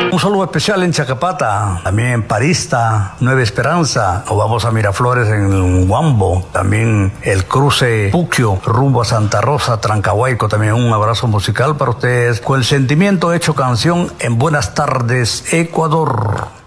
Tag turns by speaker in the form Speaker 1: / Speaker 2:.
Speaker 1: Un saludo especial en Chacapata, también en Parista, Nueva Esperanza, o vamos a Miraflores en Huambo, también el cruce Puquio, rumbo a Santa Rosa, Trancahuayco, también un abrazo musical para ustedes, con el sentimiento hecho canción en Buenas Tardes, Ecuador.